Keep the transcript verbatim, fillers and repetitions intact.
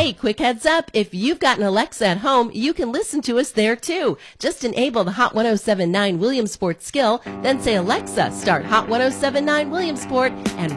Hey, quick heads up. If you've got an Alexa at home, you can listen to us there too. Just enable the Hot ten seventy-nine Williamsport skill, then say, Alexa, start Hot ten seventy-nine Williamsport, and